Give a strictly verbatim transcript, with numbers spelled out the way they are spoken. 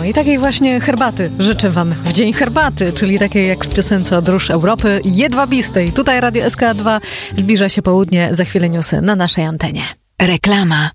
i takiej właśnie herbaty życzę wam w Dzień Herbaty, czyli takiej jak w piosence Odróż Europy, jedwabistej. Tutaj Radio S K dwa, zbliża się południe, za chwilę newsy na naszej antenie. Reklama.